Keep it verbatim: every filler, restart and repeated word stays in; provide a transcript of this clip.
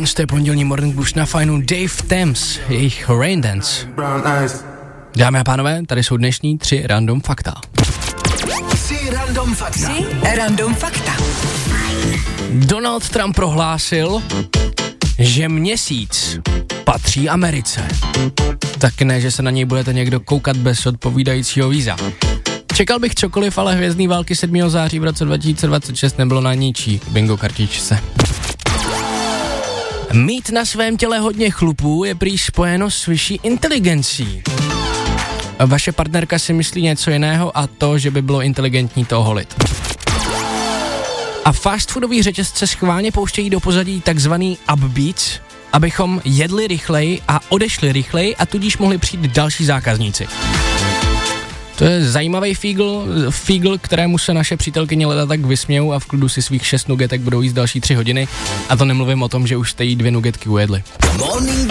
Guns, to je pondělní Morning Blues na fajnu. Dave Thames, jejich Rain Dance. Dámy a pánové, tady jsou dnešní tři random fakta. Tři random fakta. Tři random fakta. Donald Trump prohlásil, že měsíc patří Americe. Tak ne, že se na něj budete někdo koukat bez odpovídajícího víza. Čekal bych cokoliv, ale hvězdný války sedmého září v roce dva tisíce dvacet šest nebylo na ničí bingo kartičce. Mít na svém těle hodně chlupů je prý spojeno s vyšší inteligencí. Vaše partnerka si myslí něco jiného a to, že by bylo inteligentní to oholit. A fast foodový řetězce schválně pouštějí do pozadí takzvaný upbeats, abychom jedli rychleji a odešli rychleji a tudíž mohli přijít další zákazníci. To je zajímavý fígl, fígl, kterému se naše přítelkyně leda tak vysmějou a v klidu si svých šest nugetek budou jíst další tři hodiny. A to nemluvím o tom, že už jste jí dvě nugetky ujedli. Morning